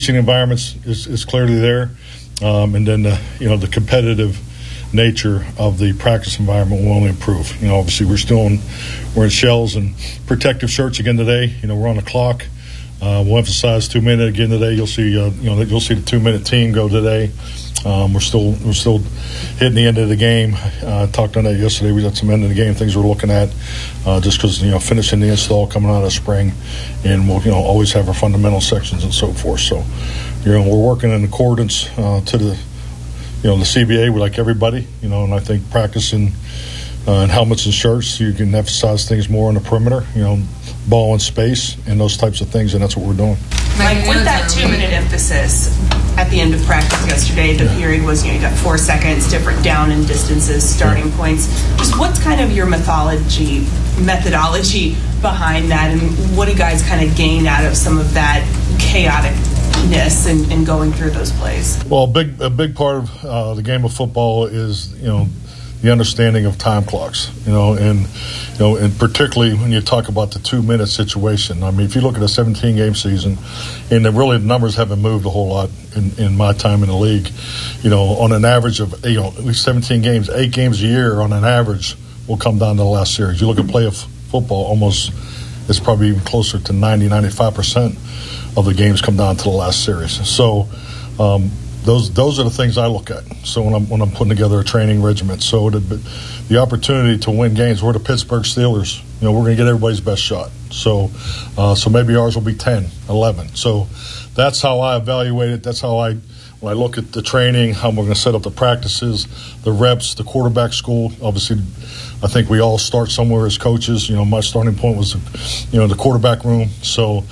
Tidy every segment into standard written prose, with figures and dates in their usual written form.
environment is clearly there, and then the competitive nature of the practice environment will only improve. Obviously we're in shells and protective shirts again today. We're on the clock. We'll emphasize 2 minute again today. You'll see the 2 minute team go today. We're still hitting the end of the game. Talked on that yesterday. We got some end of the game things we're looking at, just because finishing the install coming out of spring, and we'll always have our fundamental sections and so forth. So we're working in accordance to the CBA. We like everybody, and I think practicing in helmets and shirts, you can emphasize things more on the perimeter, ball in space and those types of things, and that's what we're doing. Like with that 2 minute emphasis at the end of practice yesterday, the period was, you got 4 seconds, different down and distances, starting points. Just what's kind of your methodology behind that, and what do guys kind of gain out of some of that chaoticness and going through those plays? Well, a big part of the game of football is, the understanding of time clocks, and particularly when you talk about the 2 minute situation. I mean, if you look at a 17-game season, and the numbers haven't moved a whole lot in my time in the league, on an average of, at least 17 games, 8 games a year on an average will come down to the last series. You look at play of football, almost it's probably even closer to 95% of the games come down to the last series. So, those are the things I look at. So when I'm putting together a training regiment, so the opportunity to win games, we're the Pittsburgh Steelers. We're going to get everybody's best shot. So maybe ours will be 10, 11. So that's how I evaluate it. That's how when I look at the training, how we're going to set up the practices, the reps, the quarterback school. Obviously, I think we all start somewhere as coaches. My starting point was, the quarterback room. So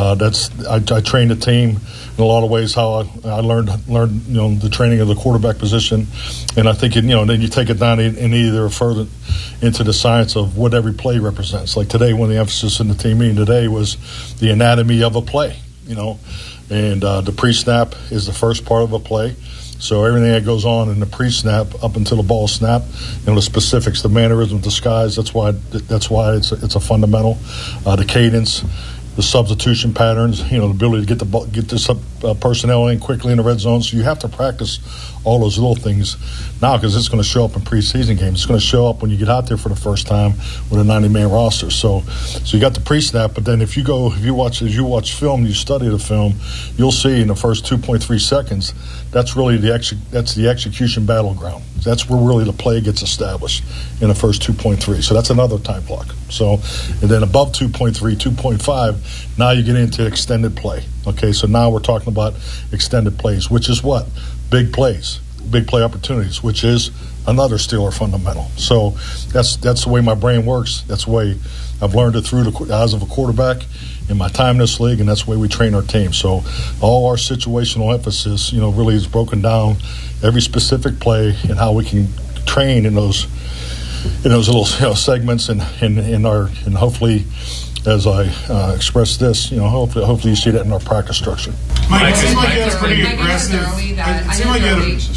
I trained the team in a lot of ways. How I learned the training of the quarterback position, and I think then you take it down and either further into the science of what every play represents. Like today, one of the emphasis in the team meeting today was the anatomy of a play. And the pre-snap is the first part of a play. So everything that goes on in the pre-snap up until the ball snap, the specifics, the mannerism, the skies. That's why it's a fundamental. The cadence, the substitution patterns, the ability to get this personnel in quickly in the red zone. So you have to practice all those little things now, because it's going to show up in preseason games. It's going to show up when you get out there for the first time with a 90-man roster. So you got the pre-snap, but then if you watch film, you study the film, you'll see in the first 2.3 seconds, that's really the execution battleground. That's where really the play gets established, in the first 2.3. So that's another time clock. So, and then above 2.3, 2.5, now you get into extended play. Okay, so now we're talking about extended plays, which is what? Big plays, big play opportunities, which is another Steeler fundamental. So that's the way my brain works. That's the way I've learned it through the eyes of a quarterback in my time in this league, and that's the way we train our team. So all our situational emphasis, really is broken down, every specific play, and how we can train in those little segments, and hopefully, as I express this, hopefully you see that in our practice structure. Mike, it seemed like you had a pretty aggressive. It seemed like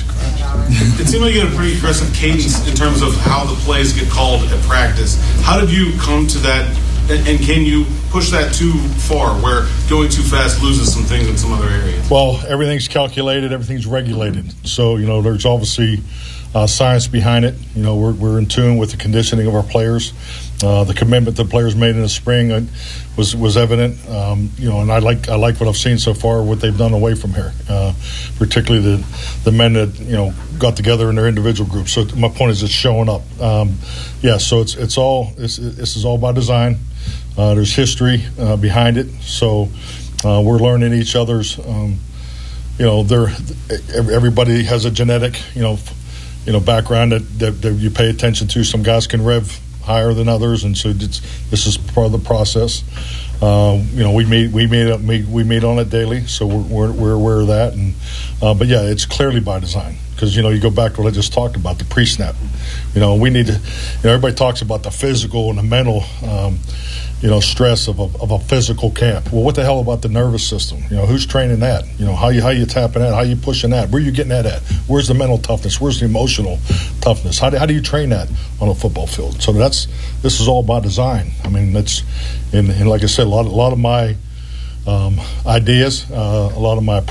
you had a pretty aggressive cadence in terms of how the plays get called at practice. How did you come to that, and can you push that too far, where going too fast loses some things in some other areas? Well, everything's calculated, everything's regulated. So there's obviously science behind it. We're in tune with the conditioning of our players. The commitment the players made in the spring was evident. And I like what I've seen so far, what they've done away from here, particularly the men that got together in their individual groups. So my point is, it's showing up. So this is all by design. There's history behind it. So we're learning each other's. Everybody has a genetic background that you pay attention to. Some guys can rev higher than others, and so this is part of the process. We meet on it daily, so we're aware of that. And but yeah, it's clearly by design, because you go back to what I just talked about, the pre-snap. We need to. Everybody talks about the physical and the mental. Stress of a physical camp. Well, what the hell about the nervous system? Who's training that? How you tapping that? How you pushing that? Where you getting that at? Where's the mental toughness? Where's the emotional toughness? How do you train that on a football field? So this is all by design. I mean, that's and like I said, a lot of my ideas. A lot of my